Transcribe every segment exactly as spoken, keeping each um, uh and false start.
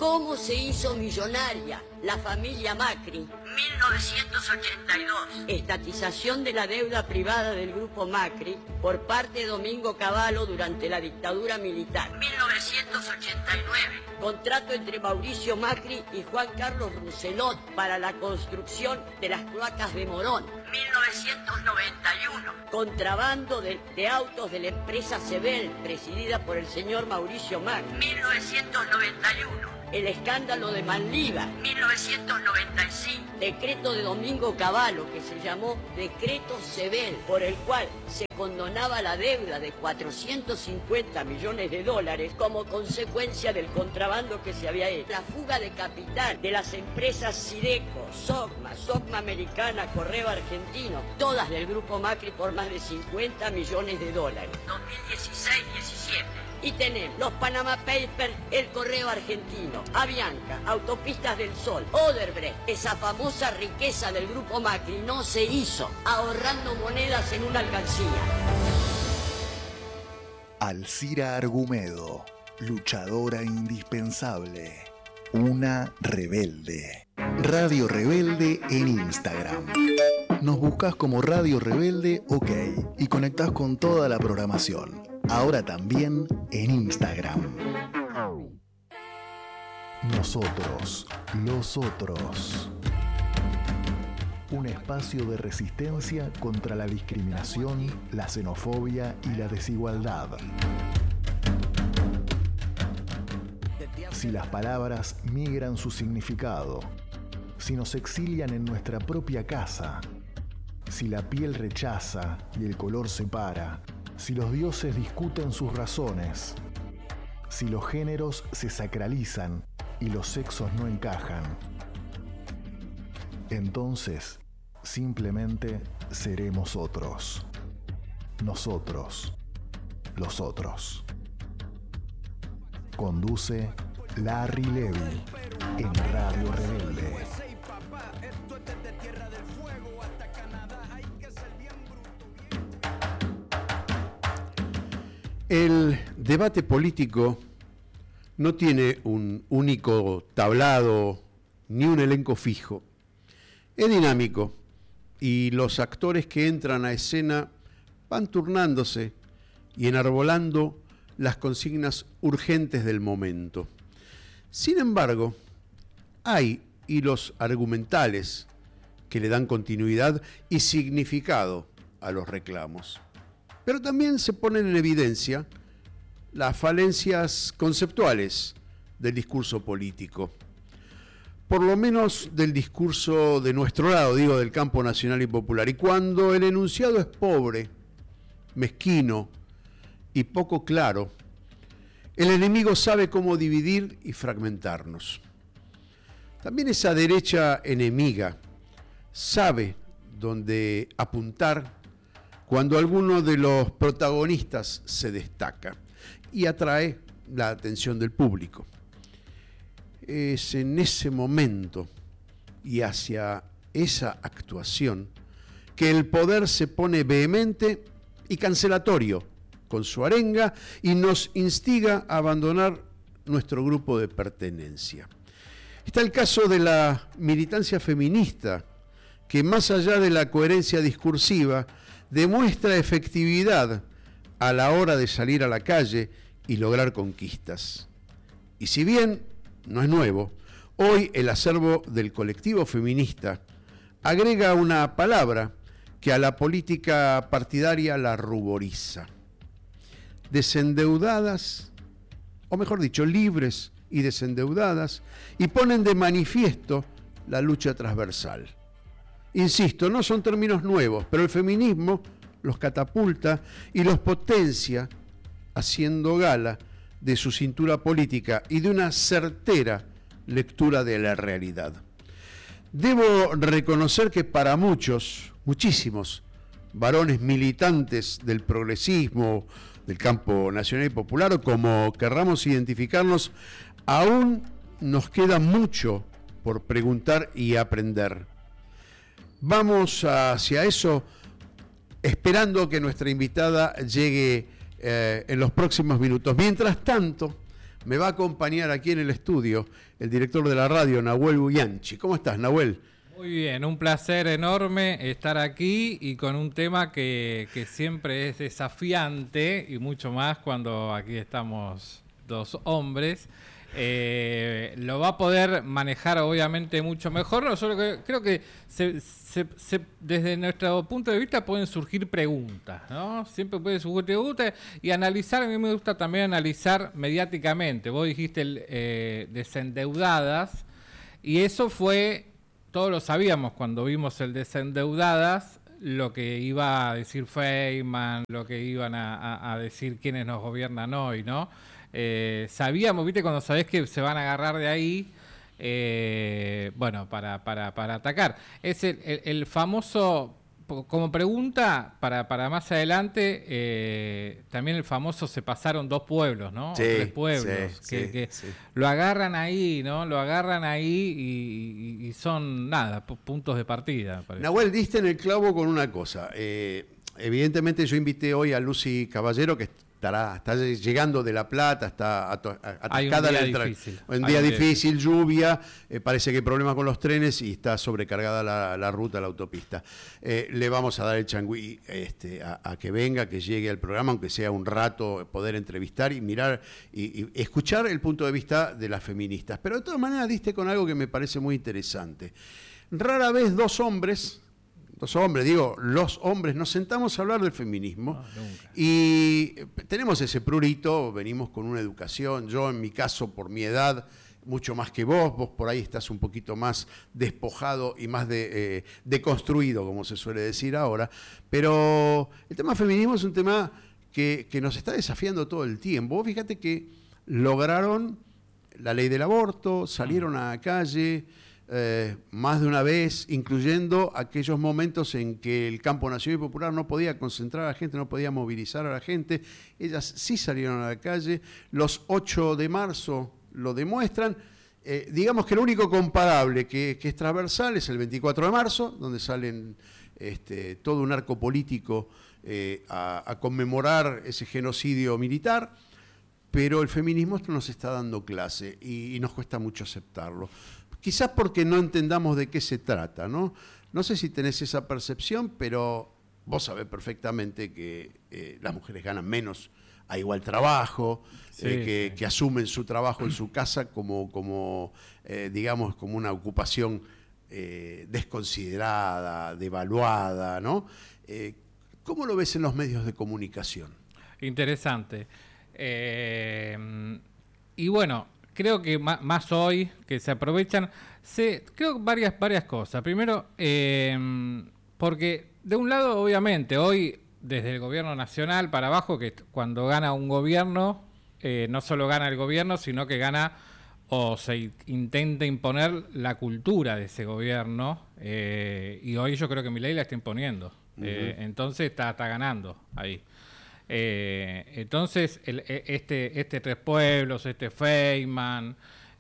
¿Cómo se hizo millonaria la familia Macri? mil novecientos ochenta y dos. Estatización de la deuda privada del grupo Macri por parte de Domingo Cavallo durante la dictadura militar. mil novecientos ochenta y nueve. Contrato entre Mauricio Macri y Juan Carlos Rousselot para la construcción de las cloacas de Morón. mil novecientos noventa y uno. Contrabando de, de autos de la empresa Sebel, presidida por el señor Mauricio Macri. mil novecientos noventa y uno. El escándalo de Manliva. mil novecientos noventa y cinco. Decreto de Domingo Cavallo, que se llamó Decreto Sebel, por el cual se condonaba la deuda de cuatrocientos cincuenta millones de dólares como consecuencia del contrabando que se había hecho. La fuga de capital de las empresas Sideco, Socma, Socma Americana, Correo Argentino, todas del grupo Macri por más de cincuenta millones de dólares. dos mil dieciséis diecisiete. Y tenemos los Panama Papers, el Correo Argentino, Avianca, Autopistas del Sol, Odebrecht. Esa famosa riqueza del grupo Macri no se hizo ahorrando monedas en una alcancía. Alcira Argumedo, luchadora indispensable, una rebelde. Radio Rebelde en Instagram. Nos buscas como Radio Rebelde OK y conectás con toda la programación. Ahora también en Instagram. Nosotros, los otros. Un espacio de resistencia contra la discriminación, la xenofobia y la desigualdad. Si las palabras migran su significado, si nos exilian en nuestra propia casa, si la piel rechaza y el color separa, si los dioses discuten sus razones, si los géneros se sacralizan y los sexos no encajan, entonces simplemente seremos otros. Nosotros, los otros. Conduce Larry Levy en Radio Rebelde. El debate político no tiene un único tablado ni un elenco fijo. Es dinámico y los actores que entran a escena van turnándose y enarbolando las consignas urgentes del momento. Sin embargo, hay hilos argumentales que le dan continuidad y significado a los reclamos. Pero también se ponen en evidencia las falencias conceptuales del discurso político. Por lo menos del discurso de nuestro lado, digo, del campo nacional y popular. Y cuando el enunciado es pobre, mezquino y poco claro, el enemigo sabe cómo dividir y fragmentarnos. También esa derecha enemiga sabe dónde apuntar cuando alguno de los protagonistas se destaca y atrae la atención del público. Es en ese momento y hacia esa actuación que el poder se pone vehemente y cancelatorio con su arenga y nos instiga a abandonar nuestro grupo de pertenencia. Está el caso de la militancia feminista, que más allá de la coherencia discursiva, demuestra efectividad a la hora de salir a la calle y lograr conquistas. Y si bien no es nuevo, hoy el acervo del colectivo feminista agrega una palabra que a la política partidaria la ruboriza. Desendeudadas, o mejor dicho, libres y desendeudadas, y ponen de manifiesto la lucha transversal. Insisto, no son términos nuevos, pero el feminismo los catapulta y los potencia haciendo gala de su cintura política y de una certera lectura de la realidad. Debo reconocer que para muchos, muchísimos varones militantes del progresismo, del campo nacional y popular, o como querramos identificarnos, aún nos queda mucho por preguntar y aprender. Vamos hacia eso, esperando que nuestra invitada llegue eh, en los próximos minutos. Mientras tanto, me va a acompañar aquí en el estudio el director de la radio, Nahuel Buyanchi. ¿Cómo estás, Nahuel? Muy bien, un placer enorme estar aquí y con un tema que, que siempre es desafiante y mucho más cuando aquí estamos dos hombres. Eh, lo va a poder manejar obviamente mucho mejor. Nosotros creo que se, se, se, desde nuestro punto de vista pueden surgir preguntas, ¿no? Siempre pueden surgir preguntas y analizar. A mí me gusta también analizar mediáticamente. Vos dijiste el, eh, desendeudadas y eso fue, todos lo sabíamos cuando vimos el desendeudadas, lo que iba a decir Feynman, lo que iban a, a, a decir quienes nos gobiernan hoy, ¿no? Eh, sabíamos, viste, cuando sabés que se van a agarrar de ahí, eh, bueno, para, para, para atacar. Es el, el, el famoso, como pregunta, para, para más adelante, eh, también el famoso se pasaron dos pueblos, ¿no? Sí, o tres pueblos, sí, que, sí, que sí. lo agarran ahí, ¿no? Lo agarran ahí y, y, y son, nada, puntos de partida, me parece. Nahuel, diste en el clavo con una cosa. Eh, evidentemente yo invité hoy a Lucy Caballero, que Estará, está llegando de La Plata, está atascada en el tráfico. Un día difícil, lluvia, eh, parece que hay problemas con los trenes y está sobrecargada la, la ruta, la autopista. Eh, le vamos a dar el changüí este, a, a que venga, que llegue al programa, aunque sea un rato, poder entrevistar y mirar y, y escuchar el punto de vista de las feministas. Pero de todas maneras diste con algo que me parece muy interesante. Rara vez dos hombres... Los hombres, digo, los hombres, nos sentamos a hablar del feminismo no, nunca. Y tenemos ese prurito, venimos con una educación, yo en mi caso por mi edad, mucho más que vos, vos por ahí estás un poquito más despojado y más de, eh, deconstruido, como se suele decir ahora, pero el tema feminismo es un tema que, que nos está desafiando todo el tiempo. Vos fíjate que lograron la ley del aborto, salieron a la calle... Eh, más de una vez, incluyendo aquellos momentos en que el campo nacional y popular no podía concentrar a la gente, no podía movilizar a la gente. Ellas sí salieron a la calle. Los ocho de marzo lo demuestran. Eh, digamos que lo único comparable que, que es transversal es el veinticuatro de marzo, donde salen este, todo un arco político eh, a, a conmemorar ese genocidio militar. Pero el feminismo esto nos está dando clase y, y nos cuesta mucho aceptarlo. Quizás porque no entendamos de qué se trata, ¿no? No sé si tenés esa percepción, pero vos sabés perfectamente que eh, las mujeres ganan menos a igual trabajo, sí, eh, que, sí. que asumen su trabajo en su casa como, como eh, digamos, como una ocupación eh, desconsiderada, devaluada, ¿no? Eh, ¿Cómo lo ves en los medios de comunicación? Interesante. Eh, y bueno... Creo que más hoy, que se aprovechan, se, creo varias, varias cosas. Primero, eh, porque de un lado, obviamente, hoy desde el gobierno nacional para abajo, que cuando gana un gobierno, eh, no solo gana el gobierno, sino que gana o se intenta imponer la cultura de ese gobierno, eh, y hoy yo creo que Milei la está imponiendo. Uh-huh. eh, entonces está, está ganando ahí. Eh, entonces, el, este, este Tres Pueblos, este Feynman,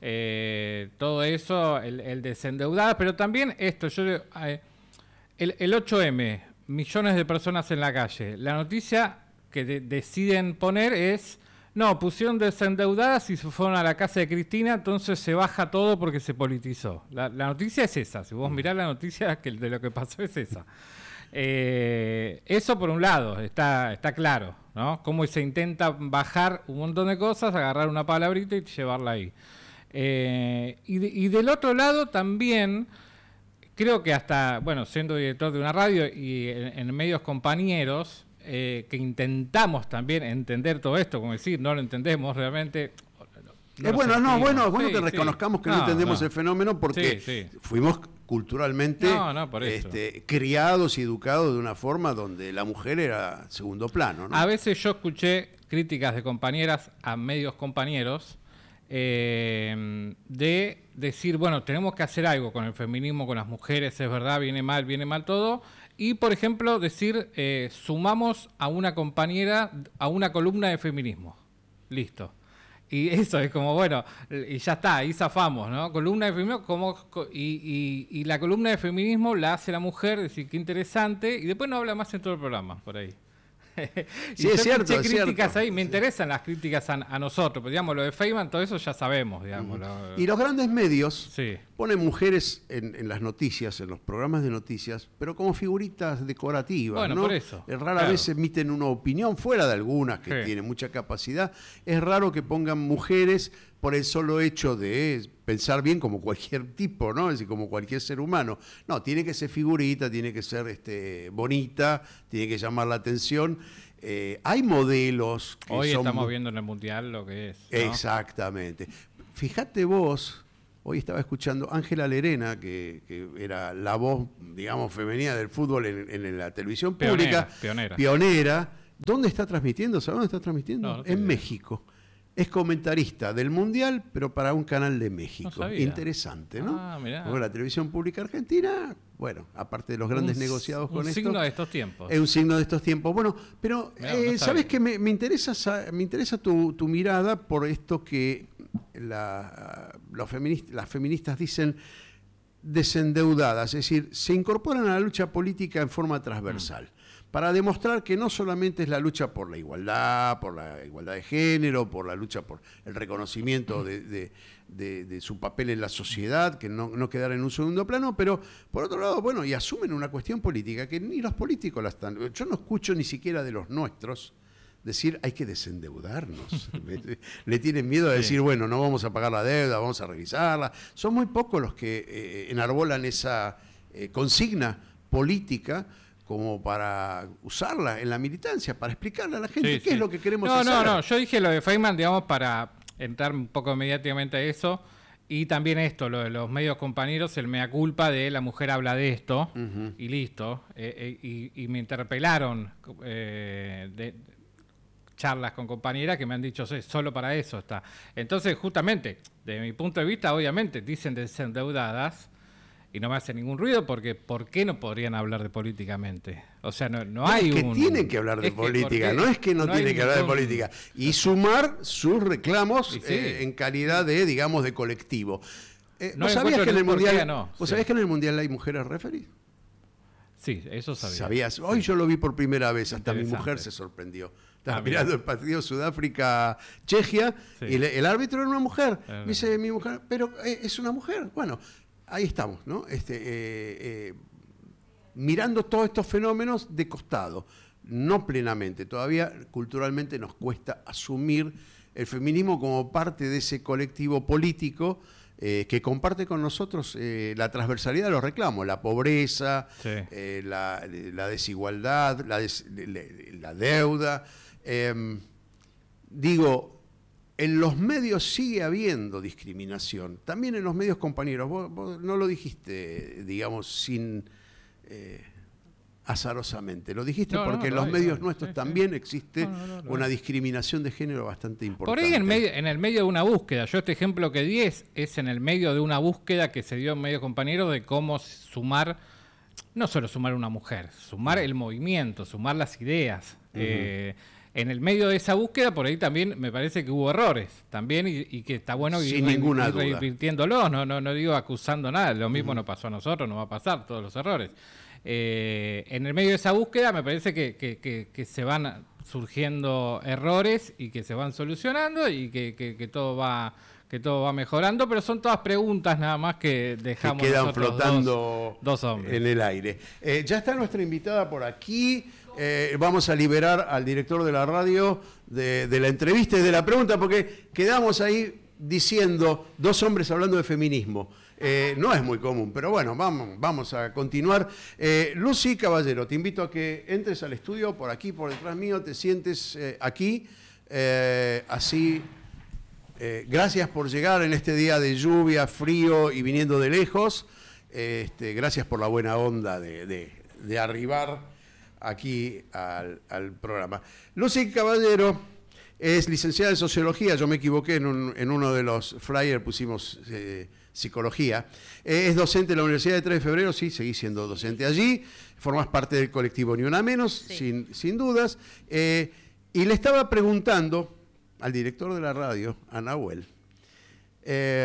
eh, todo eso, el, el desendeudado, pero también esto, yo eh, el, el ocho eme, millones de personas en la calle. La noticia que de, deciden poner es, no, pusieron desendeudadas y se fueron a la casa de Cristina, entonces se baja todo porque se politizó. La, la noticia es esa, si vos mirás la noticia que de lo que pasó es esa. Eh, eso por un lado, está, está claro, ¿no? Cómo se intenta bajar un montón de cosas, agarrar una palabrita y llevarla ahí. Eh, y, de, y del otro lado también, creo que hasta, bueno, siendo director de una radio y en, en medios compañeros, eh, que intentamos también entender todo esto, como decir, no lo entendemos realmente... No es bueno, no, bueno, bueno sí, que reconozcamos sí. que no, no entendemos no. el fenómeno porque sí, sí. fuimos culturalmente no, no, este, criados y educados de una forma donde la mujer era segundo plano, ¿no? A veces yo escuché críticas de compañeras a medios compañeros eh, de decir, bueno, tenemos que hacer algo con el feminismo, con las mujeres, es verdad, viene mal, viene mal todo. Y, por ejemplo, decir, eh, sumamos a una compañera a una columna de feminismo. Listo. Y eso es como, bueno, y ya está, ahí zafamos, ¿no? Columna de feminismo, como, y, y, y la columna de feminismo la hace la mujer, decir, qué interesante, y después no habla más en todo el programa, por ahí. y sí, es yo cierto, escuché es críticas cierto. ahí, me interesan las críticas a, a nosotros, pero digamos, lo de Feynman, todo eso ya sabemos, digamos. Uh-huh. lo, Y los grandes medios sí. ponen mujeres en, en las noticias, en los programas de noticias, pero como figuritas decorativas, Bueno, ¿no? por eso, Eh, Rara claro. vez emiten una opinión, fuera de algunas que Sí. tienen mucha capacidad. Es raro que pongan mujeres por el solo hecho de pensar bien como cualquier tipo, ¿no? Es decir, como cualquier ser humano. No, tiene que ser figurita, tiene que ser este, bonita, tiene que llamar la atención. Eh, hay modelos que Hoy son estamos mu- viendo en el Mundial lo que es, ¿no? Exactamente. Fíjate vos, hoy estaba escuchando Ángela Lerena, que, que era la voz, digamos, femenina del fútbol en, en la televisión Pionera, pública. pionera. Pionera. ¿Dónde está transmitiendo? ¿Sabes dónde está transmitiendo? No, no tengo en idea. México. Es comentarista del Mundial, pero para un canal de México. No sabía. Interesante, ¿no? Ah, mirá. Porque la televisión pública argentina, bueno, aparte de los grandes Un- negociados con un esto. signo de estos tiempos. Es un signo de estos tiempos. Bueno, pero Mirá, eh, no ¿sabes sabía. qué? Me, me interesa, sa- me interesa tu, tu mirada por esto que la- los feminist- las feministas dicen desendeudadas, es decir, se incorporan a la lucha política en forma transversal. Para demostrar que no solamente es la lucha por la igualdad, por la igualdad de género, por la lucha por el reconocimiento de, de- de- de su papel en la sociedad, que no, no quedara en un segundo plano, pero por otro lado, bueno, y asumen una cuestión política que ni los políticos la están. Yo no escucho ni siquiera de los nuestros decir hay que desendeudarnos. Le, le tienen miedo a decir, Sí. bueno, no vamos a pagar la deuda, vamos a revisarla. Son muy pocos los que eh, enarbolan esa eh, consigna política como para usarla en la militancia, para explicarle a la gente Sí, qué sí. es lo que queremos no, hacer. No, no, yo dije lo de Feynman, digamos, para entrar un poco mediáticamente a eso, y también esto, lo de los medios compañeros, el mea culpa de la mujer habla de esto, Ujú. y listo, eh, eh, y, y me interpelaron eh, de charlas con compañeras que me han dicho, "Sí, solo para eso está". Entonces, justamente, desde mi punto de vista, obviamente, dicen desendeudadas, y no me hace ningún ruido porque ¿por qué no podrían hablar de políticamente? O sea, no, no No, hay es que un... tienen que hablar de es que política, ¿por qué? no es que no, hay tienen que hablar de ningún- política. Y sumar sus reclamos Y sí. eh, en calidad de, digamos, de colectivo. Eh, No ¿Vos sabías encuentro que en el ni por qué Mundial, no, ¿vos sí. sabías que en el Mundial hay mujeres referees? Sí, eso sabía. ¿Sabías? Hoy yo lo vi por primera vez, hasta mi Interesante. mujer se sorprendió. Estaba Ah, mira. mirando el partido Sudáfrica-Chegia Sí. y le- el árbitro era una mujer. Ah, Me dice mi mujer, pero eh, es una mujer. Bueno, ahí estamos, ¿no? Este, eh, eh, mirando todos estos fenómenos de costado, no plenamente. Todavía culturalmente nos cuesta asumir el feminismo como parte de ese colectivo político eh, que comparte con nosotros eh, la transversalidad de los reclamos, la pobreza, Sí. eh, la, la desigualdad, la, des- la- la deuda. Eh, digo, en los medios sigue habiendo discriminación, también en los medios compañeros. Vos, vos no lo dijiste, digamos, sin eh, azarosamente, lo dijiste No, no, porque en lo los hay, medios no, nuestros sí, sí. también existe No, no, no, lo una hay. discriminación de género bastante importante. Por ahí en, medio, en el medio de una búsqueda, yo este ejemplo que di es, es en el medio de una búsqueda que se dio en medio compañero de cómo sumar, no solo sumar una mujer, sumar el movimiento, sumar las ideas. Eh, en el medio de esa búsqueda, por ahí también me parece que hubo errores también y, y que está bueno Sin ir, ninguna ir duda. revirtiéndolos, no, no, no digo acusando nada, lo mismo nos pasó a nosotros, no va a pasar todos los errores. Eh, en el medio de esa búsqueda me parece que, que, que, que se van surgiendo errores y que se van solucionando y que, que, que todo va que todo va mejorando, pero son todas preguntas nada más que que dejamos quedan nosotros flotando dos, dos hombres. en el aire. Eh, ya está nuestra invitada por aquí. Eh, vamos a liberar al director de la radio de, de la entrevista y de la pregunta, porque quedamos ahí diciendo dos hombres hablando de feminismo. Eh, no es muy común, pero bueno, vamos, vamos a continuar. Eh, Lucy Caballero, te invito a que entres al estudio por aquí, por detrás mío, te sientes eh, aquí, eh, así. Eh, gracias por llegar en este día de lluvia, frío y viniendo de lejos. Eh, este, gracias por la buena onda de, de, de arribar aquí al, al programa. Lucy Caballero es licenciada en Sociología, yo me equivoqué, en, un, en uno de los flyers pusimos eh, Psicología. Eh, es docente de la Universidad de tres de febrero, sí, seguís siendo docente allí. Formás parte del colectivo Ni Una Menos, Sí. sin, sin dudas. Eh, y le estaba preguntando al director de la radio, a Nahuel, eh,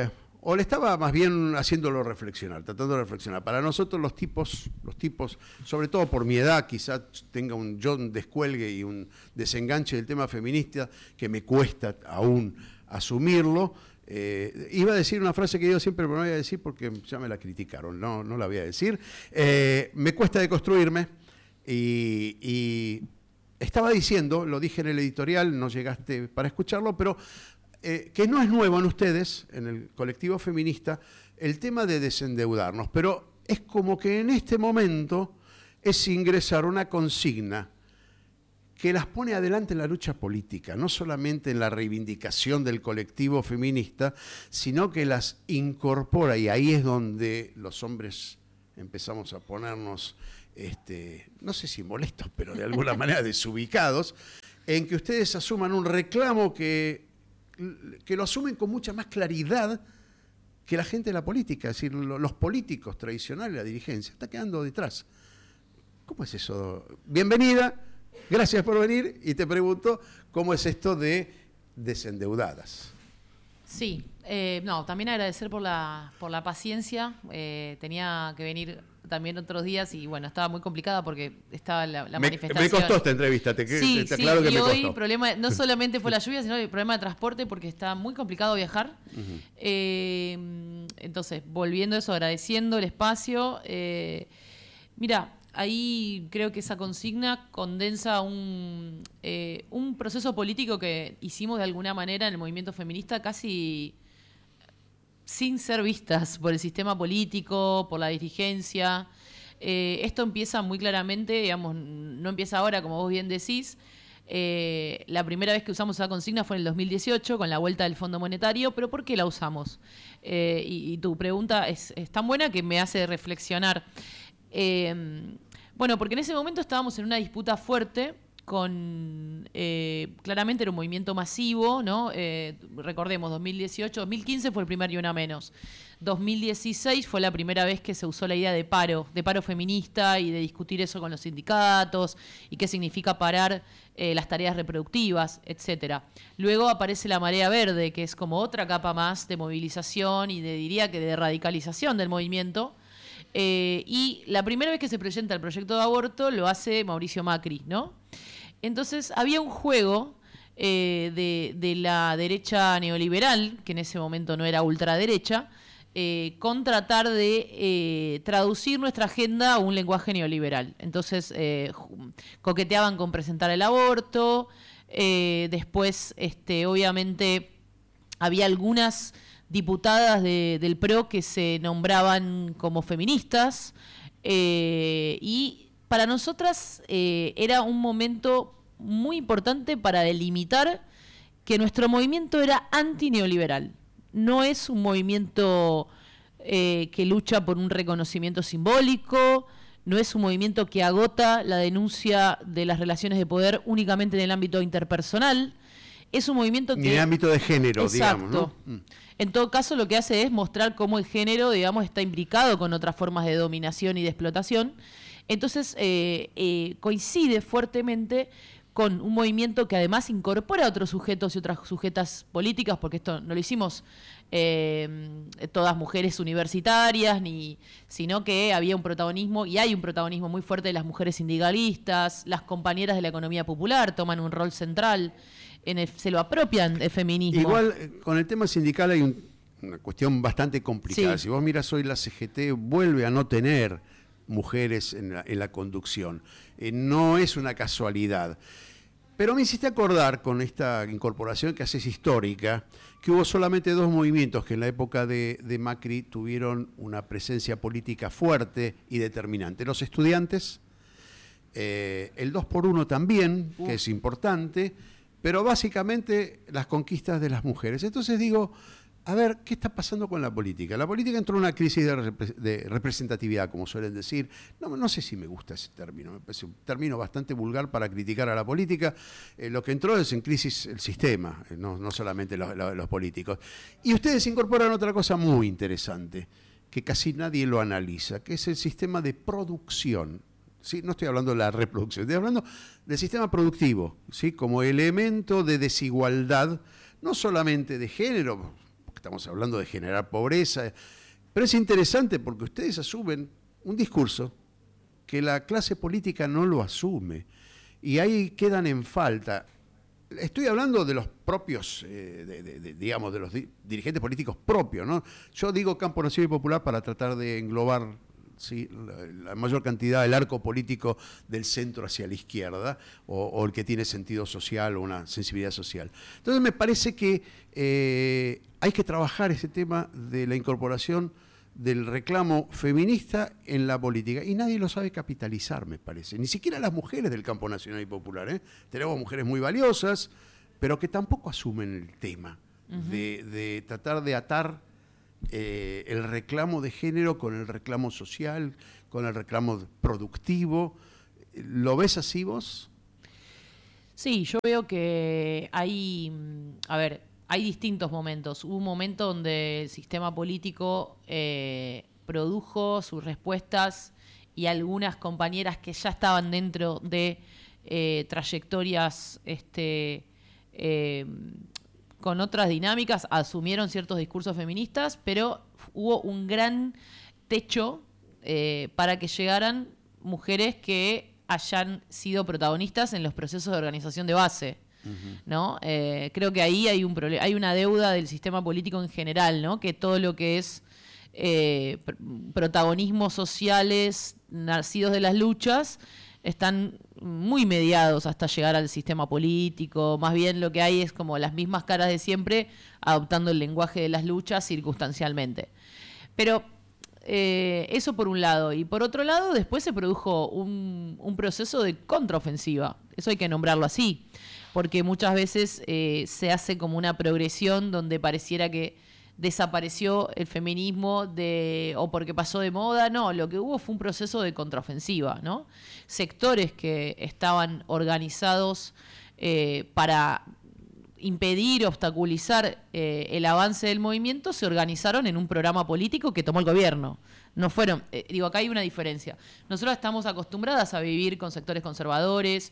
o le estaba más bien haciéndolo reflexionar, tratando de reflexionar. Para nosotros los tipos, los tipos, sobre todo por mi edad, quizás tenga un yo un descuelgue y un desenganche del tema feminista que me cuesta aún asumirlo. Eh, iba a decir una frase que yo siempre, pero no voy a decir porque ya me la criticaron, no, no la voy a decir. Eh, me cuesta deconstruirme y, y estaba diciendo, lo dije en el editorial, no llegaste para escucharlo, pero eh, que no es nuevo en ustedes, en el colectivo feminista, el tema de desendeudarnos, pero es como que en este momento es ingresar una consigna que las pone adelante en la lucha política, no solamente en la reivindicación del colectivo feminista, sino que las incorpora, y ahí es donde los hombres empezamos a ponernos, este, no sé si molestos, pero de alguna manera desubicados, en que ustedes asuman un reclamo que, que lo asumen con mucha más claridad que la gente de la política, es decir, los políticos tradicionales, la dirigencia, está quedando detrás. ¿Cómo es eso? Bienvenida. Gracias por venir y te pregunto, ¿cómo es esto de desendeudadas? Sí, eh, no, también agradecer por la, por la paciencia. Eh, tenía que venir también otros días y bueno, estaba muy complicada porque estaba la, la me, manifestación. Me costó esta entrevista, te, sí, te sí, aclaro que y me hoy costó. Problema, no solamente fue la lluvia, sino el problema de transporte porque está muy complicado viajar. Uh-huh. Eh, entonces, volviendo a eso, agradeciendo el espacio. Eh, mira, ahí creo que esa consigna condensa un, eh, un proceso político que hicimos de alguna manera en el movimiento feminista casi sin ser vistas por el sistema político, por la dirigencia. Eh, esto empieza muy claramente, digamos, no empieza ahora, como vos bien decís. Eh, la primera vez que usamos esa consigna fue en el dos mil dieciocho, con la vuelta del Fondo Monetario, pero ¿por qué la usamos? Eh, y, y tu pregunta es, es tan buena que me hace reflexionar. Eh, bueno, porque en ese momento estábamos en una disputa fuerte con, eh, claramente era un movimiento masivo, ¿no? Eh, recordemos, dos mil dieciocho, dos mil quince fue el primer y una menos. dos mil dieciséis fue la primera vez que se usó la idea de paro, de paro feminista y de discutir eso con los sindicatos y qué significa parar eh, las tareas reproductivas, etcétera. Luego aparece la marea verde, que es como otra capa más de movilización y de, diría que de radicalización del movimiento. Eh, y la primera vez que se presenta el proyecto de aborto lo hace Mauricio Macri, ¿no? Entonces había un juego eh, de, de la derecha neoliberal, que en ese momento no era ultraderecha, eh, con tratar de eh, traducir nuestra agenda a un lenguaje neoliberal. Entonces eh, coqueteaban con presentar el aborto, eh, después este, obviamente había algunas diputadas de, del P R O que se nombraban como feministas eh, y para nosotras eh, era un momento muy importante para delimitar que nuestro movimiento era antineoliberal. No es un movimiento eh, que lucha por un reconocimiento simbólico, no es un movimiento que agota la denuncia de las relaciones de poder únicamente en el ámbito interpersonal. Es un movimiento que... En el ámbito de género, exacto, digamos, ¿no? En todo caso, lo que hace es mostrar cómo el género, digamos, está imbricado con otras formas de dominación y de explotación. Entonces, eh, eh, coincide fuertemente con un movimiento que además incorpora a otros sujetos y otras sujetas políticas, porque esto no lo hicimos eh, todas mujeres universitarias, ni, sino que había un protagonismo, y hay un protagonismo muy fuerte de las mujeres sindicalistas, las compañeras de la economía popular toman un rol central. En el, se lo apropian del feminismo. Igual, con el tema sindical hay un, una cuestión bastante complicada. Sí. Si vos miras hoy la C G T, vuelve a no tener mujeres en la, en la conducción. Eh, no es una casualidad. Pero me hiciste acordar, con esta incorporación que haces histórica, que hubo solamente dos movimientos que en la época de, de Macri tuvieron una presencia política fuerte y determinante. Los estudiantes, eh, el dos por uno también, uh. que es importante, pero básicamente las conquistas de las mujeres. Entonces digo, a ver, ¿qué está pasando con la política? La política entró en una crisis de, repre de representatividad, como suelen decir. No, no sé si me gusta ese término, me parece un término bastante vulgar para criticar a la política. Eh, lo que entró es en crisis el sistema, eh, no, no solamente los, los, los políticos. Y ustedes incorporan otra cosa muy interesante, que casi nadie lo analiza, que es el sistema de producción. ¿Sí? No estoy hablando de la reproducción, estoy hablando del sistema productivo, ¿sí? Como elemento de desigualdad, no solamente de género, estamos hablando de generar pobreza. Pero es interesante porque ustedes asumen un discurso que la clase política no lo asume. Y ahí quedan en falta. Estoy hablando de los propios, eh, de, de, de, digamos, de los di- dirigentes políticos propios, ¿no? Yo digo Campo Nacional y Popular para tratar de englobar, ¿sí?, la, la mayor cantidad del arco político del centro hacia la izquierda, o, o el que tiene sentido social o una sensibilidad social. Entonces me parece que eh, hay que trabajar ese tema de la incorporación del reclamo feminista en la política, y nadie lo sabe capitalizar, me parece. Ni siquiera las mujeres del campo nacional y popular, ¿eh? Tenemos mujeres muy valiosas, pero que tampoco asumen el tema uh-huh. de, de tratar de atar eh, el reclamo de género con el reclamo social, con el reclamo productivo. ¿Lo ves así vos? Sí, yo veo que hay, a ver, hay distintos momentos. Hubo un momento donde el sistema político eh, produjo sus respuestas y algunas compañeras que ya estaban dentro de eh, trayectorias este, eh, con otras dinámicas asumieron ciertos discursos feministas, pero hubo un gran techo eh, para que llegaran mujeres que hayan sido protagonistas en los procesos de organización de base. ¿No? Eh, creo que ahí hay un problema, hay una deuda del sistema político en general, ¿no? Que todo lo que es eh, pr- protagonismos sociales nacidos de las luchas están muy mediados hasta llegar al sistema político. Más bien lo que hay es como las mismas caras de siempre adoptando el lenguaje de las luchas circunstancialmente. Pero eh, eso por un lado. Y por otro lado, después se produjo un, un proceso de contraofensiva. Eso hay que nombrarlo así. Porque muchas veces eh, se hace como una progresión donde pareciera que desapareció el feminismo de, o porque pasó de moda. No, lo que hubo fue un proceso de contraofensiva, ¿no? Sectores que estaban organizados eh, para impedir, obstaculizar eh, el avance del movimiento, se organizaron en un programa político que tomó el gobierno. No fueron, eh, digo, acá hay una diferencia. Nosotros estamos acostumbradas a vivir con sectores conservadores,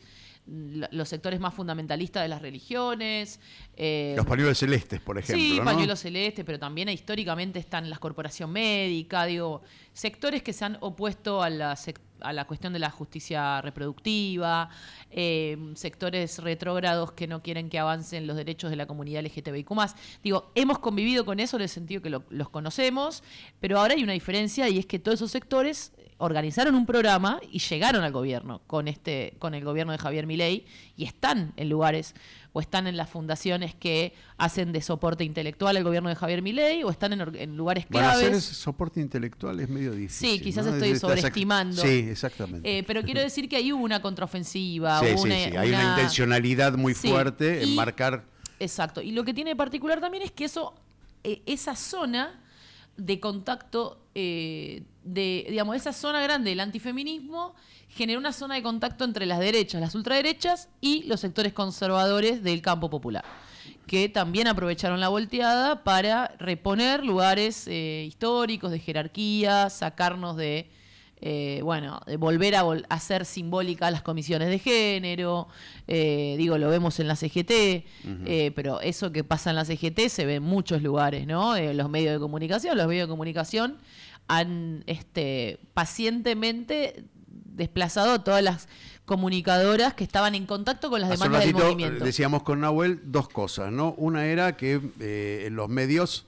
los sectores más fundamentalistas de las religiones. Eh, los pañuelos celestes, por ejemplo. Sí, ¿no? pañuelos celestes, pero también históricamente están las corporación médica, digo, sectores que se han opuesto a la, a la cuestión de la justicia reproductiva, eh, sectores retrógrados que no quieren que avancen los derechos de la comunidad L G T B I Q más. Digo, hemos convivido con eso en el sentido que lo, los conocemos, pero ahora hay una diferencia y es que todos esos sectores organizaron un programa y llegaron al gobierno con este con el gobierno de Javier Milei y están en lugares o están en las fundaciones que hacen de soporte intelectual al gobierno de Javier Milei o están en, en lugares claves. Bueno, hacer ese soporte intelectual es medio difícil. Sí, quizás ¿no? estoy Es, sobreestimando. Sí, exactamente. Eh, pero quiero decir que ahí hubo una contraofensiva. Sí, una, sí, sí. Hay una... una intencionalidad muy sí, fuerte en y, marcar. Exacto. Y lo que tiene de particular también es que eso, eh, esa zona de contacto, eh, de, digamos, esa zona grande del antifeminismo generó una zona de contacto entre las derechas, las ultraderechas y los sectores conservadores del campo popular, que también aprovecharon la volteada para reponer lugares eh, históricos de jerarquía, sacarnos de, eh, bueno, de volver a vol- a hacer simbólicas las comisiones de género, eh, digo, lo vemos en la C G T, uh-huh. eh, pero eso que pasa en la C G T se ve en muchos lugares, ¿no? Eh, los medios de comunicación, los medios de comunicación han este, pacientemente desplazado a todas las comunicadoras que estaban en contacto con las Hace demandas un ratito, del movimiento. Decíamos con Nahuel dos cosas, ¿no? Una era que eh, en los medios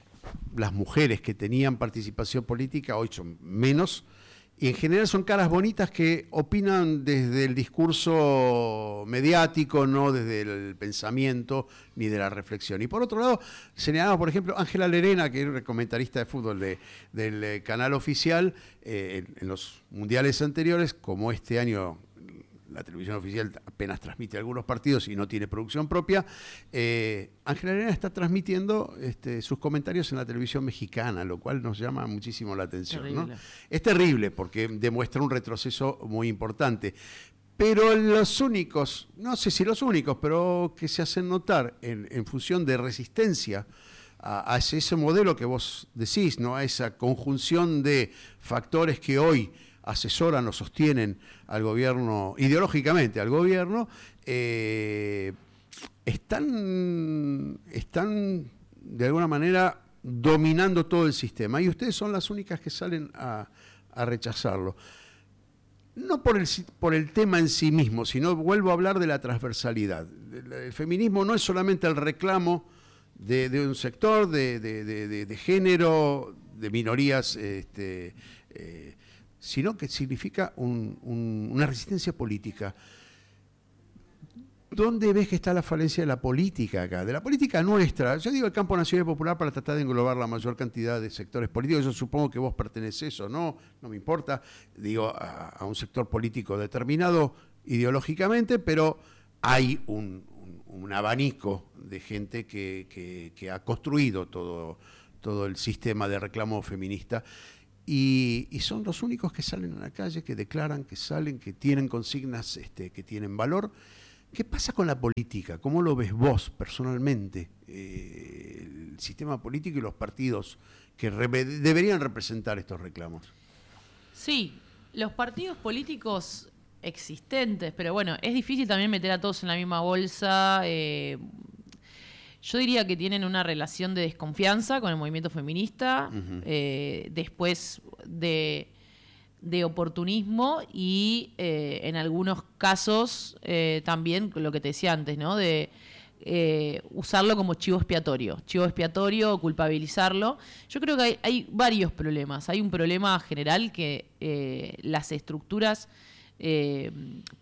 las mujeres que tenían participación política hoy son menos, y en general son caras bonitas que opinan desde el discurso mediático, no desde el pensamiento ni de la reflexión. Y por otro lado, señalamos, por ejemplo, Ángela Lerena, que era comentarista de fútbol de, del eh, canal oficial, eh, en, en los mundiales anteriores, como este año la televisión oficial apenas transmite algunos partidos y no tiene producción propia, eh, Ángela Lerena está transmitiendo este, sus comentarios en la televisión mexicana, lo cual nos llama muchísimo la atención, ¿no? Es terrible porque demuestra un retroceso muy importante. Pero los únicos, no sé si los únicos, pero que se hacen notar en, en función de resistencia a, a ese, ese modelo que vos decís, ¿no? A esa conjunción de factores que hoy asesoran o sostienen al gobierno, ideológicamente al gobierno, eh, están, están de alguna manera, dominando todo el sistema. Y ustedes son las únicas que salen a, a rechazarlo. No por el, por el tema en sí mismo, sino vuelvo a hablar de la transversalidad. El feminismo no es solamente el reclamo de, de un sector, de, de, de, de género, de minorías, este, eh, sino que significa un, un, una resistencia política. ¿Dónde ves que está la falencia de la política acá? De la política nuestra. Yo digo el campo nacional y popular para tratar de englobar la mayor cantidad de sectores políticos. Yo supongo que vos pertenecés o no, no me importa. Digo, a, a un sector político determinado ideológicamente, pero hay un, un, un abanico de gente que, que, que ha construido todo, todo el sistema de reclamo feminista. Y, y son los únicos que salen a la calle, que declaran, que salen, que tienen consignas este, que tienen valor. ¿Qué pasa con la política? ¿Cómo lo ves vos personalmente? Eh, el sistema político y los partidos que re deberían representar estos reclamos. Sí, los partidos políticos existentes, pero bueno, es difícil también meter a todos en la misma bolsa. Eh, yo diría que tienen una relación de desconfianza con el movimiento feminista, uh-huh. eh, después de... de oportunismo y eh, en algunos casos eh, también lo que te decía antes, ¿no? De eh, usarlo como chivo expiatorio, chivo expiatorio, culpabilizarlo. Yo creo que hay, hay varios problemas. Hay un problema general que eh, las estructuras eh,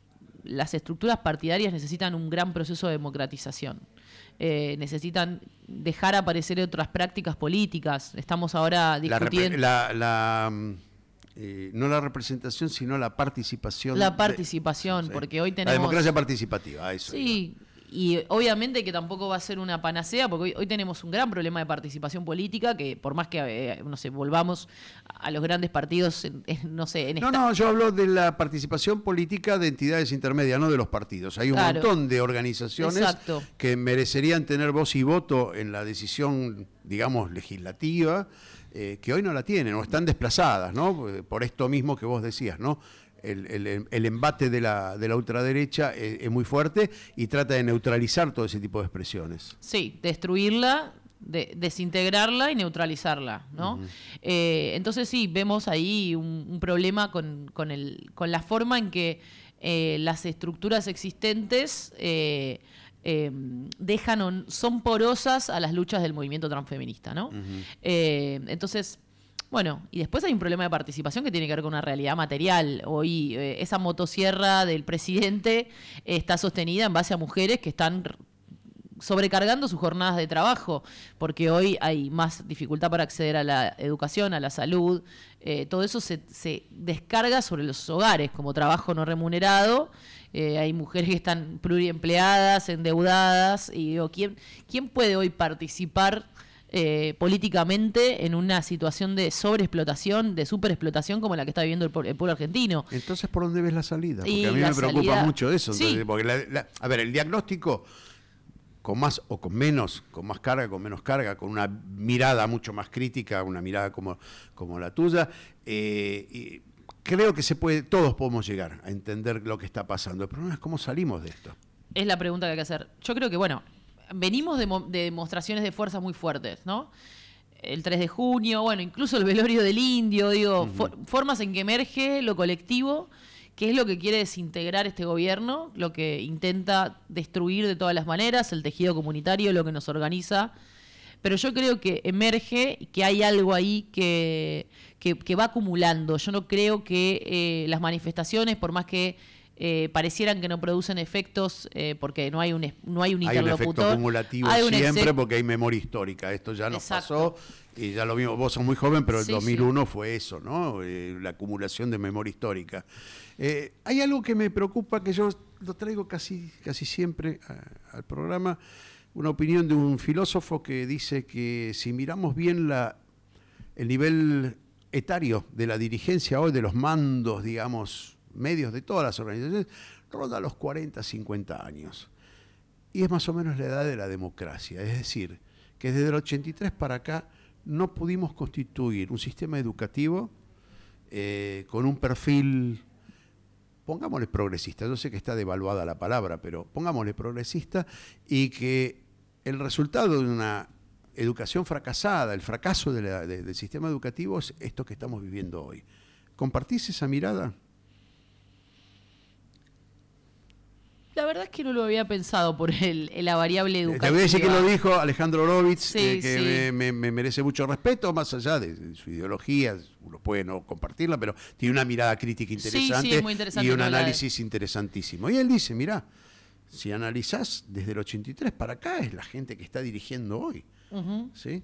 las estructuras partidarias necesitan un gran proceso de democratización. Eh, necesitan dejar aparecer otras prácticas políticas. Estamos ahora discutiendo... La, la, la... Eh, no la representación, sino la participación. La participación, de, porque hoy tenemos... La democracia participativa, eso. Sí, y obviamente que tampoco va a ser una panacea, porque hoy, hoy tenemos un gran problema de participación política, que por más que, eh, no sé, volvamos a los grandes partidos, en, en, no sé... En no, esta... no, yo hablo de la participación política de entidades intermedias, no de los partidos. Hay un claro. montón de organizaciones Exacto. que merecerían tener voz y voto en la decisión, digamos, legislativa, Eh, que hoy no la tienen o están desplazadas, ¿no? Por esto mismo que vos decías, ¿no? El, el, el embate de la, de la ultraderecha es, es muy fuerte y trata de neutralizar todo ese tipo de expresiones. Sí, destruirla, de, desintegrarla y neutralizarla, ¿no? Uh-huh. eh, entonces sí, vemos ahí un, un problema con, con, el, con la forma en que eh, las estructuras existentes... Eh, Eh, dejan o son porosas a las luchas del movimiento transfeminista, ¿no? Uh-huh. eh, entonces, bueno, y después hay un problema de participación que tiene que ver con una realidad material. Hoy eh, esa motosierra del presidente eh, está sostenida en base a mujeres que están sobrecargando sus jornadas de trabajo, porque hoy hay más dificultad para acceder a la educación, a la salud. Eh, todo eso se, se descarga sobre los hogares como trabajo no remunerado. Eh, hay mujeres que están pluriempleadas, endeudadas, y digo, ¿quién, quién puede hoy participar eh, políticamente en una situación de sobreexplotación, de superexplotación como la que está viviendo el, el pueblo argentino? Entonces, ¿por dónde ves la salida? Porque y a mí me preocupa salida... mucho eso. Sí. Entonces, porque la, la, a ver, el diagnóstico, con más o con menos, con más carga, con menos carga, con una mirada mucho más crítica, una mirada como, como la tuya, eh, y, creo que se puede, todos podemos llegar a entender lo que está pasando. El problema es cómo salimos de esto. Es la pregunta que hay que hacer. Yo creo que, bueno, venimos de, de demostraciones de fuerza muy fuertes, ¿no? El tres de junio, bueno, incluso el velorio del indio, digo, uh-huh. for, formas en que emerge lo colectivo, que es lo que quiere desintegrar este gobierno, lo que intenta destruir de todas las maneras, el tejido comunitario, lo que nos organiza. Pero yo creo que emerge, que hay algo ahí que, que, que va acumulando. Yo no creo que eh, las manifestaciones, por más que eh, parecieran que no producen efectos, eh, porque no hay un, no hay un interlocutor. Hay un efecto acumulativo hay siempre porque hay memoria histórica. Esto ya nos Exacto. pasó y ya lo vimos. Vos sos muy joven, pero el sí, dos mil uno sí. fue eso, ¿no? Eh, la acumulación de memoria histórica. Eh, hay algo que me preocupa, que yo lo traigo casi, casi siempre a, al programa. Una opinión de un filósofo que dice que si miramos bien la, el nivel etario de la dirigencia hoy, de los mandos, digamos, medios de todas las organizaciones, ronda los cuarenta, cincuenta años. Y es más o menos la edad de la democracia. Es decir, que desde el ochenta y tres para acá no pudimos constituir un sistema educativo eh, con un perfil, pongámosle progresista, yo sé que está devaluada la palabra, pero pongámosle progresista, y que el resultado de una educación fracasada, el fracaso de la, de, del sistema educativo es esto que estamos viviendo hoy. ¿Compartís esa mirada? La verdad es que no lo había pensado por el, la variable educativa. Te voy a decir que lo dijo Alejandro Orovitz, Sí, eh, que sí. me, me- me merece mucho respeto, más allá de, de su ideología, uno puede no compartirla, pero tiene una mirada crítica Sí, sí, interesante, es muy interesante y un lo de la- análisis interesantísimo. Y él dice, mirá, si analizás desde el ochenta y tres para acá, es la gente que está dirigiendo hoy. Ujú. ¿Sí?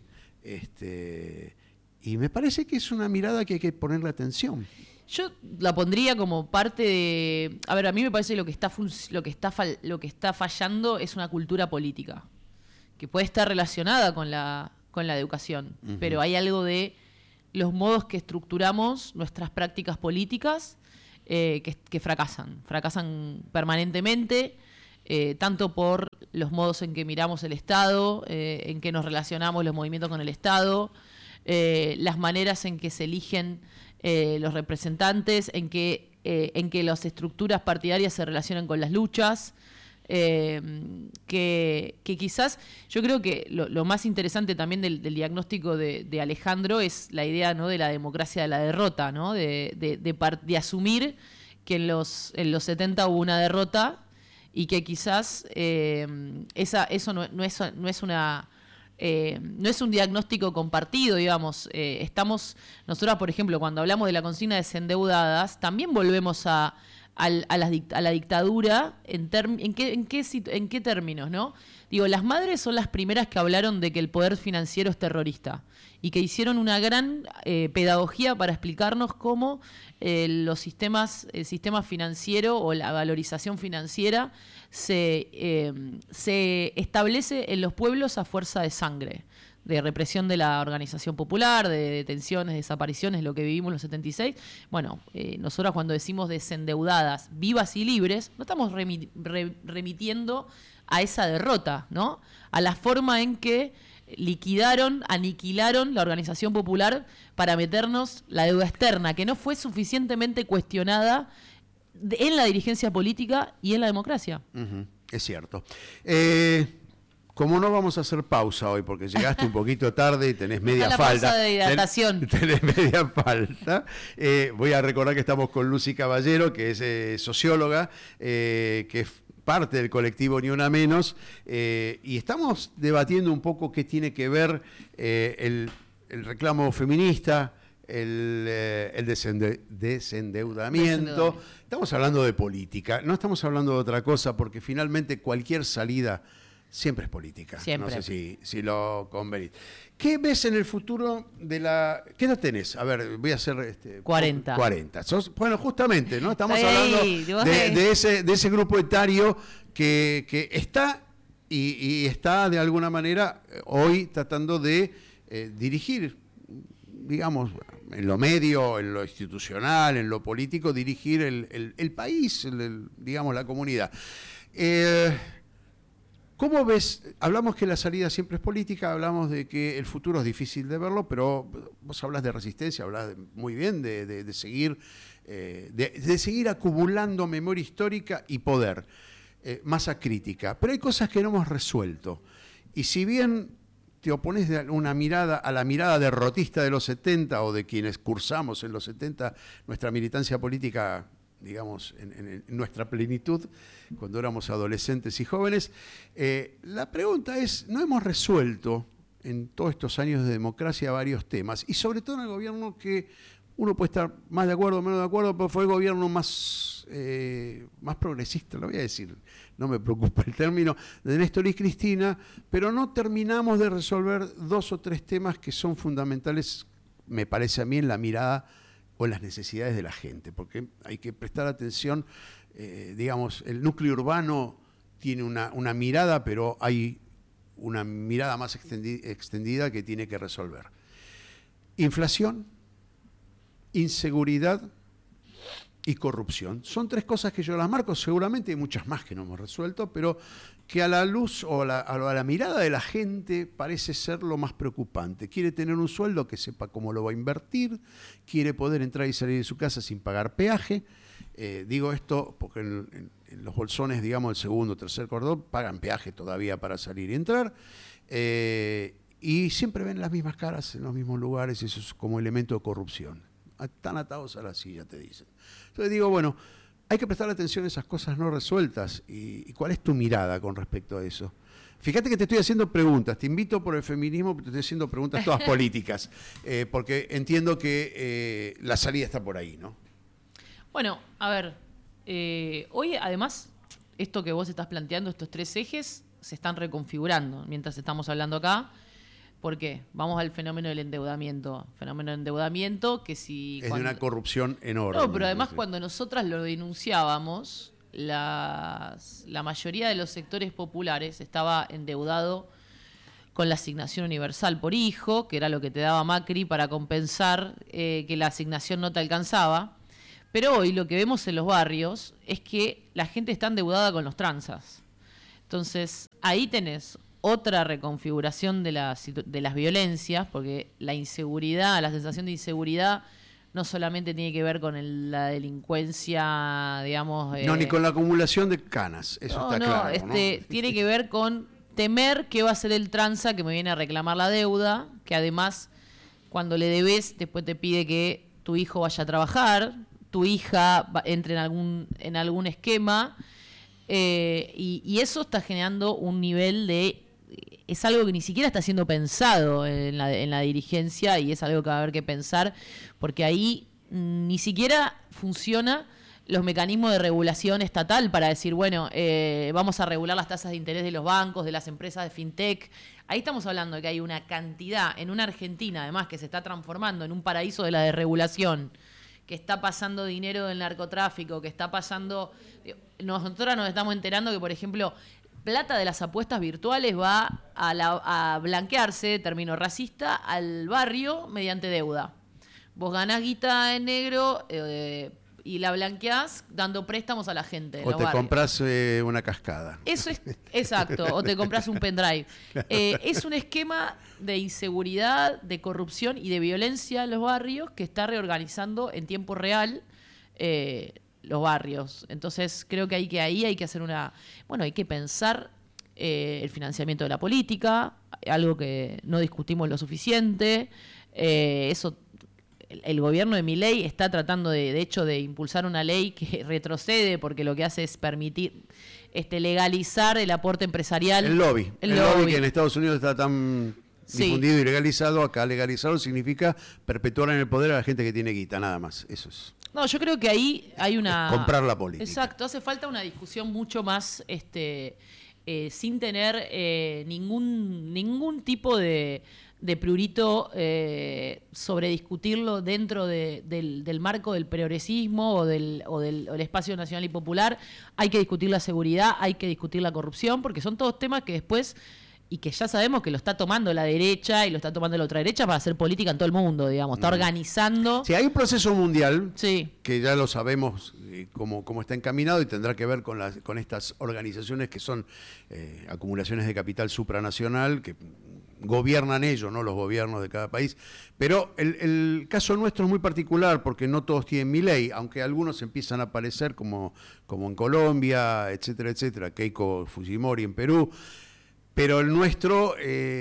Este, y me parece que es una mirada que hay que ponerle atención. Yo la pondría como parte de... A ver, a mí me parece que lo que está, func- lo que está, fal- lo que está fallando es una cultura política, que puede estar relacionada con la, con la educación, Ujú. pero hay algo de los modos que estructuramos nuestras prácticas políticas eh, que, que fracasan, fracasan permanentemente, eh, tanto por los modos en que miramos el Estado, eh, en que nos relacionamos los movimientos con el Estado, eh, las maneras en que se eligen eh, los representantes, en que, eh, en que las estructuras partidarias se relacionan con las luchas, eh, que, que quizás yo creo que lo, lo más interesante también del, del diagnóstico de, de Alejandro es la idea, ¿no?, de la democracia de la derrota, ¿no?, de, de, de, par- de asumir que en los, en los setenta hubo una derrota y que quizás eh, esa, eso no, no, es, no es una... Eh, no es un diagnóstico compartido, digamos. Eh, estamos, nosotras, por ejemplo, cuando hablamos de la consigna de desendeudadas, también volvemos a, al- a, la, dic- a la dictadura en, term- en, qué, en, qué, situ- en qué términos, ¿no? Digo, las madres son las primeras que hablaron de que el poder financiero es terrorista y que hicieron una gran eh, pedagogía para explicarnos cómo eh, los sistemas, el sistema financiero o la valorización financiera se, eh, se establece en los pueblos a fuerza de sangre, de represión de la organización popular, de detenciones, desapariciones, lo que vivimos en los setenta y seis. Bueno, eh, nosotras cuando decimos desendeudadas, vivas y libres, no estamos remi- re- remitiendo a esa derrota, ¿no? A la forma en que liquidaron, aniquilaron la organización popular para meternos la deuda externa, que no fue suficientemente cuestionada de- en la dirigencia política y en la democracia. Ujú, es cierto. Eh, como no vamos a hacer pausa hoy, porque llegaste un poquito tarde y tenés media la falta. pausa de hidratación. ten- tenés media falta. Eh, voy a recordar que estamos con Lucy Caballero, que es eh, socióloga, eh, que es parte del colectivo Ni Una Menos, eh, y estamos debatiendo un poco qué tiene que ver eh, el, el reclamo feminista, el, eh, el desende- desendeudamiento. Desendeudamiento. Estamos hablando de política, no estamos hablando de otra cosa, porque finalmente cualquier salida siempre es política. Siempre. No sé si, si lo convenís. ¿Qué ves en el futuro de la... ¿Qué edad tenés? A ver, voy a hacer... Este, cuarenta. cuarenta. Sos- bueno, justamente, ¿no? Estamos Ey, hablando vos de, ves. de ese, de ese grupo etario que, que está y, y está de alguna manera eh, hoy tratando de eh, dirigir, digamos, en lo medio, en lo institucional, en lo político, dirigir el, el- el país, el- el, digamos, la comunidad. Eh, ¿Cómo ves? Hablamos que la salida siempre es política, hablamos de que el futuro es difícil de verlo, pero vos hablas de resistencia, hablas de- muy bien de, de- de seguir, eh, de, de seguir acumulando memoria histórica y poder, eh, masa crítica. Pero hay cosas que no hemos resuelto. Y si bien te opones de una mirada a la mirada derrotista de los setenta o de quienes cursamos en los setenta nuestra militancia política, digamos, en, en- en nuestra plenitud, cuando éramos adolescentes y jóvenes, eh, la pregunta es, ¿no hemos resuelto en todos estos años de democracia varios temas? Y sobre todo en el gobierno que uno puede estar más de acuerdo o menos de acuerdo, pero fue el gobierno más, eh, más progresista, lo voy a decir, no me preocupa el término, de Néstor y Cristina, pero no terminamos de resolver dos o tres temas que son fundamentales, me parece a mí, en la mirada o en las necesidades de la gente, porque hay que prestar atención, eh, digamos, el núcleo urbano tiene una, una mirada, pero hay una mirada más extendi- extendida que tiene que resolver. Inflación, inseguridad y corrupción. Son tres cosas que yo las marco, seguramente hay muchas más que no hemos resuelto, pero que a la luz o a la, a la mirada de la gente parece ser lo más preocupante. Quiere tener un sueldo que sepa cómo lo va a invertir, quiere poder entrar y salir de su casa sin pagar peaje. Eh, digo esto porque en, en- en los bolsones, digamos, el segundo o tercer cordón pagan peaje todavía para salir y entrar. Eh, y siempre ven las mismas caras en los mismos lugares, eso es como elemento de corrupción. Están atados a la silla, te dicen. Entonces digo, bueno, hay que prestar atención a esas cosas no resueltas. ¿Y, y cuál es tu mirada con respecto a eso? Fíjate que te estoy haciendo preguntas, te invito por el feminismo, pero te estoy haciendo preguntas todas políticas, eh, porque entiendo que eh, la salida está por ahí, ¿no? Bueno, a ver, eh, hoy además, esto que vos estás planteando, estos tres ejes, se están reconfigurando mientras estamos hablando acá. ¿Por qué? Vamos al fenómeno del endeudamiento. Fenómeno de endeudamiento que si... Es cuando... de una corrupción enorme. No, pero además sí. Cuando nosotras lo denunciábamos, las, la mayoría de los sectores populares estaba endeudado con la asignación universal por hijo, que era lo que te daba Macri para compensar eh, que la asignación no te alcanzaba. Pero hoy lo que vemos en los barrios es que la gente está endeudada con los tranzas. Entonces, ahí tenés otra reconfiguración de las, de las violencias, porque la inseguridad, la sensación de inseguridad no solamente tiene que ver con el, la delincuencia, digamos... No, eh, ni con la acumulación de canas, eso no, está no, claro. este, ¿no? Tiene que ver con temer que va a ser el tranza que me viene a reclamar la deuda, que además cuando le debes después te pide que tu hijo vaya a trabajar, tu hija va, entre en algún, en algún esquema, eh, y, y eso está generando un nivel de... Es algo que ni siquiera está siendo pensado en la, en la dirigencia y es algo que va a haber que pensar porque ahí ni siquiera funciona los mecanismos de regulación estatal para decir, bueno, eh, vamos a regular las tasas de interés de los bancos, de las empresas de fintech. Ahí estamos hablando de que hay una cantidad en una Argentina, además, que se está transformando en un paraíso de la desregulación, que está pasando dinero del narcotráfico, que está pasando... Nosotros nos estamos enterando que, por ejemplo... plata de las apuestas virtuales va a, la, a blanquearse, término racista, al barrio mediante deuda. Vos ganás guita en negro eh, y la blanqueás dando préstamos a la gente. O te compras eh, una cascada. Eso es, exacto, o te compras un pendrive. Eh, es un esquema de inseguridad, de corrupción y de violencia en los barrios que está reorganizando en tiempo real eh, los barrios. Entonces creo que, hay que ahí hay que hacer una... Bueno, hay que pensar eh, el financiamiento de la política, algo que no discutimos lo suficiente. Eh, eso, el, el gobierno de Milei está tratando de, de hecho, de impulsar una ley que retrocede porque lo que hace es permitir este, legalizar el aporte empresarial. El lobby. El, el lobby. lobby que en Estados Unidos está tan... Sí. difundido y legalizado, acá legalizado significa perpetuar en el poder a la gente que tiene guita, nada más, eso es. No, yo creo que ahí hay una... Comprar la política. Exacto, hace falta una discusión mucho más, este, eh, sin tener eh, ningún, ningún tipo de, de prurito eh, sobre discutirlo dentro de, del, del marco del progresismo o del, o del, o del espacio nacional y popular. Hay que discutir la seguridad, hay que discutir la corrupción, porque son todos temas que después... y que ya sabemos que lo está tomando la derecha y lo está tomando la otra derecha para hacer política en todo el mundo, digamos. Está organizando... Sí, hay un proceso mundial sí. que ya lo sabemos eh, cómo, cómo está encaminado y tendrá que ver con, las, con estas organizaciones que son eh, acumulaciones de capital supranacional, que gobiernan ellos, no los gobiernos de cada país. Pero el, el caso nuestro es muy particular porque no todos tienen Milei, aunque algunos empiezan a aparecer como, como en Colombia, etcétera, etcétera, Keiko Fujimori en Perú. Pero el nuestro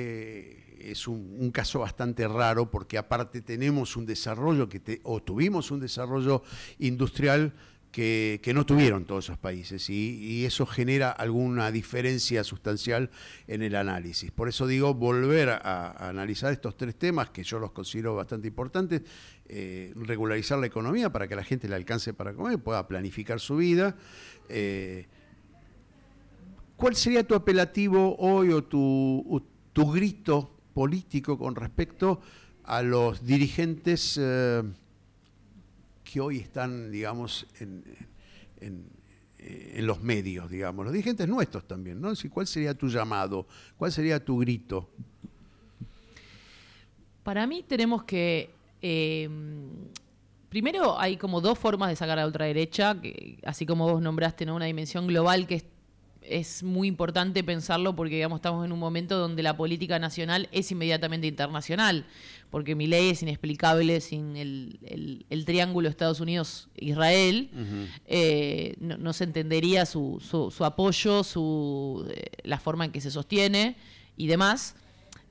eh, es un, un caso bastante raro porque aparte tenemos un desarrollo, que te, o tuvimos un desarrollo industrial que, que no tuvieron todos esos países y, y eso genera alguna diferencia sustancial en el análisis. Por eso digo, volver a, a analizar estos tres temas que yo los considero bastante importantes, eh, regularizar la economía para que la gente le alcance para comer, pueda planificar su vida, eh, ¿cuál sería tu apelativo hoy o tu, tu grito político con respecto a los dirigentes eh, que hoy están, digamos, en, en, en los medios, digamos, los dirigentes nuestros también, ¿no? ¿Cuál sería tu llamado? ¿Cuál sería tu grito? Para mí tenemos que... Eh, primero hay como dos formas de sacar a la ultraderecha, que, así como vos nombraste, ¿no? Una dimensión global que es es muy importante pensarlo porque digamos estamos en un momento donde la política nacional es inmediatamente internacional, porque Milei es inexplicable sin el, el, el triángulo Estados Unidos-Israel, uh-huh. eh, no, no se entendería su, su, su apoyo, su, eh, la forma en que se sostiene y demás.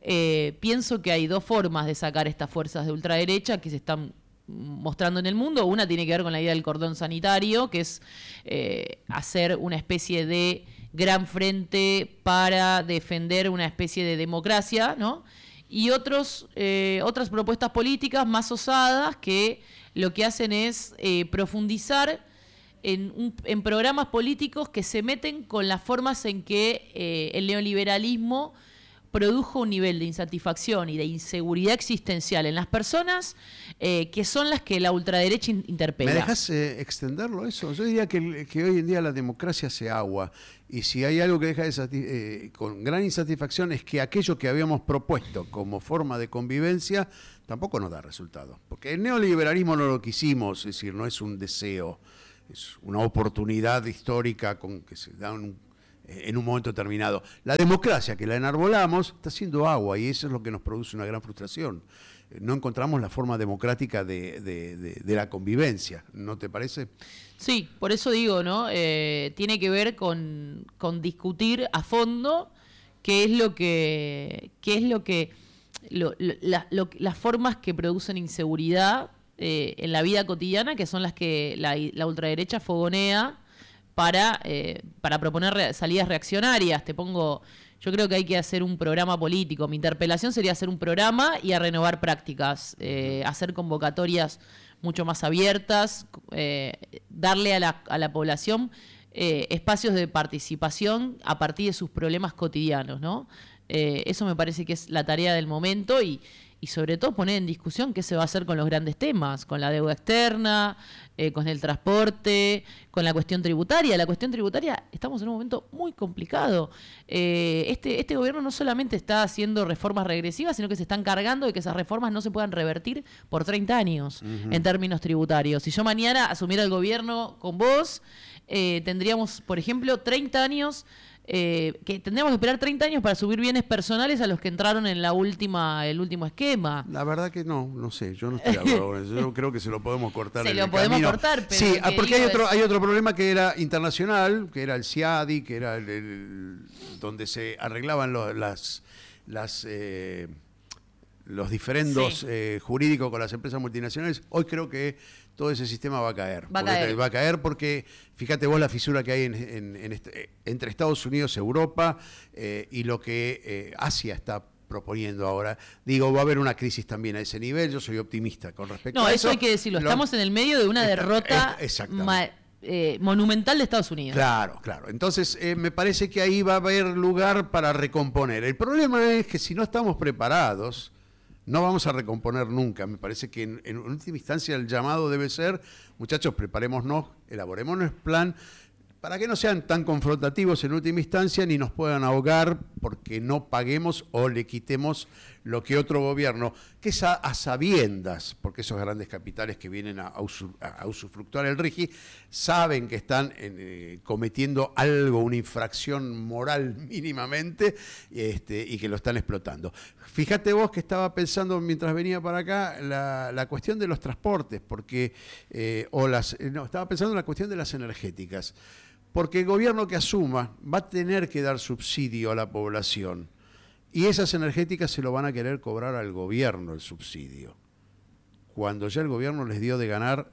Eh, pienso que hay dos formas de sacar estas fuerzas de ultraderecha que se están mostrando en el mundo. Una tiene que ver con la idea del cordón sanitario, que es eh, hacer una especie de gran frente para defender una especie de democracia, ¿no? Y otros, eh, otras propuestas políticas más osadas que lo que hacen es eh, profundizar en, un, en programas políticos que se meten con las formas en que eh, el neoliberalismo produjo un nivel de insatisfacción y de inseguridad existencial en las personas eh, que son las que la ultraderecha in- interpela. ¿Me dejas eh, extenderlo eso? Yo diría que, que hoy en día la democracia se agua, y si hay algo que deja de sati- eh, con gran insatisfacción es que aquello que habíamos propuesto como forma de convivencia tampoco nos da resultado. Porque el neoliberalismo no lo quisimos, es decir, no es un deseo, es una oportunidad histórica con que se da un en un momento determinado. La democracia, que la enarbolamos, está haciendo agua, y eso es lo que nos produce una gran frustración. No encontramos la forma democrática de, de, de, de la convivencia, ¿no te parece? Sí, por eso digo, ¿no? Eh, tiene que ver con, con discutir a fondo qué es lo que, qué es lo que, lo, lo, la, lo, las formas que producen inseguridad eh, en la vida cotidiana, que son las que la, la ultraderecha fogonea para, eh, para proponer re- salidas reaccionarias. Te pongo, yo creo que hay que hacer un programa político. Mi interpelación sería hacer un programa y a renovar prácticas, eh, hacer convocatorias mucho más abiertas, eh, darle a la, a la población eh, espacios de participación a partir de sus problemas cotidianos, ¿no? Eh, eso me parece que es la tarea del momento, y, y sobre todo poner en discusión qué se va a hacer con los grandes temas, con la deuda externa, eh, con el transporte, con la cuestión tributaria. La cuestión tributaria, estamos en un momento muy complicado. Eh, este, este gobierno no solamente está haciendo reformas regresivas, sino que se están cargando de que esas reformas no se puedan revertir por treinta años uh-huh. en términos tributarios. Si yo mañana asumiera el gobierno con vos, eh, tendríamos, por ejemplo, treinta años... Eh, que tendríamos que esperar treinta años para subir bienes personales a los que entraron en la última el último esquema. La verdad que no, no sé, yo no estoy de acuerdo con eso. Yo creo que se lo podemos cortar. Se en lo el podemos camino. cortar, pero sí, porque hay otro, es... hay otro problema que era internacional, que era el C I A D I, que era el, el, donde se arreglaban los, las, las eh, los diferendos sí. eh, jurídicos con las empresas multinacionales. Hoy creo que todo ese sistema va a caer. Va a caer. Va a caer porque, fíjate vos la fisura que hay en, en, en este, entre Estados Unidos, Europa eh, y lo que eh, Asia está proponiendo ahora. Digo, va a haber una crisis también a ese nivel. Yo soy optimista con respecto no, a eso. No, eso hay que decirlo. Lo, Estamos en el medio de una derrota es, ma, eh, monumental de Estados Unidos. Claro, claro. Entonces, eh, me parece que ahí va a haber lugar para recomponer. El problema es que si no estamos preparados, no vamos a recomponer nunca. Me parece que en, en última instancia el llamado debe ser, muchachos, preparémonos, elaboremos nuestro plan para que no sean tan confrontativos en última instancia ni nos puedan ahogar porque no paguemos o le quitemos lo que otro gobierno, que es a, a sabiendas, porque esos grandes capitales que vienen a, a, usur, a usufructuar el RIGI saben que están en, eh, cometiendo algo, una infracción moral mínimamente, este, y que lo están explotando. Fíjate vos que estaba pensando mientras venía para acá la, la cuestión de los transportes, porque eh, o las no, estaba pensando en la cuestión de las energéticas, porque el gobierno que asuma va a tener que dar subsidio a la población. Y esas energéticas se lo van a querer cobrar al gobierno el subsidio, cuando ya el gobierno les dio de ganar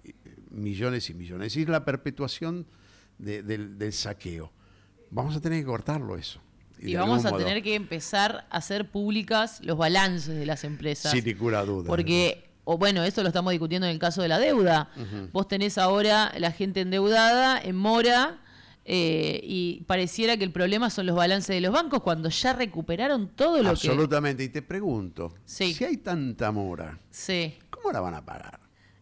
millones y millones. Es decir, la perpetuación de, del, del saqueo. Vamos a tener que cortarlo eso. Y, y vamos a modo. tener que empezar a hacer públicas los balances de las empresas. Sin ninguna duda. Porque, o bueno, esto lo estamos discutiendo en el caso de la deuda. Uh-huh. Vos tenés ahora la gente endeudada en mora. Eh, y pareciera que el problema son los balances de los bancos cuando ya recuperaron todo lo Absolutamente. que... Absolutamente, y te pregunto, sí. si hay tanta mora, sí. ¿cómo la van a pagar?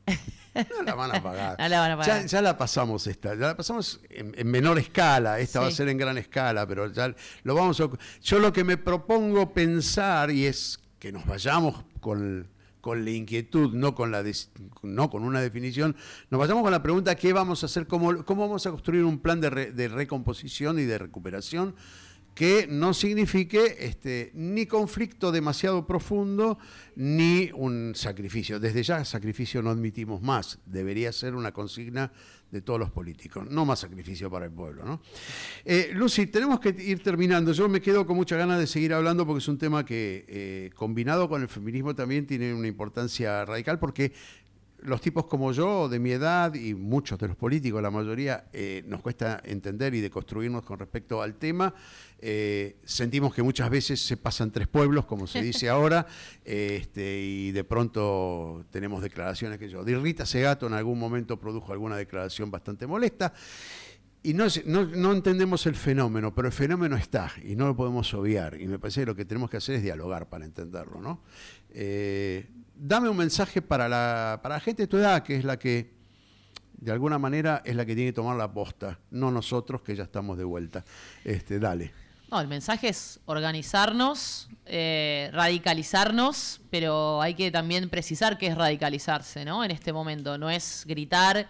No la van a pagar. No la van a pagar. Ya, ya la pasamos esta, ya la pasamos en, en menor escala, esta sí. va a ser en gran escala, pero ya lo vamos a... Yo lo que me propongo pensar, y es que nos vayamos con... con la inquietud, no con, la des, no con una definición, nos vayamos con la pregunta ¿qué vamos a hacer? ¿Cómo, cómo vamos a construir un plan de, re, de recomposición y de recuperación que no signifique este, ni conflicto demasiado profundo, ni un sacrificio. Desde ya, sacrificio no admitimos más. Debería ser una consigna de todos los políticos. No más sacrificio para el pueblo, ¿no? Eh, Lucy, tenemos que ir terminando. Yo me quedo con muchas ganas de seguir hablando porque es un tema que, eh, combinado con el feminismo, también tiene una importancia radical, porque los tipos como yo, de mi edad, y muchos de los políticos, la mayoría, eh, nos cuesta entender y deconstruirnos con respecto al tema. Eh, sentimos que muchas veces se pasan tres pueblos, como se dice ahora, eh, este, y de pronto tenemos declaraciones que yo. De Rita Segato en algún momento produjo alguna declaración bastante molesta. Y no, no, no entendemos el fenómeno, pero el fenómeno está y no lo podemos obviar. Y me parece que lo que tenemos que hacer es dialogar para entenderlo, ¿no? Eh, dame un mensaje para la, para la gente de tu edad, que es la que, de alguna manera, es la que tiene que tomar la posta, no nosotros, que ya estamos de vuelta. Este, dale. No, el mensaje es organizarnos, eh, radicalizarnos, pero hay que también precisar qué es radicalizarse, ¿no? En este momento no es gritar,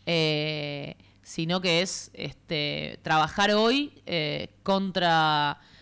eh, sino que es este, trabajar hoy eh, contra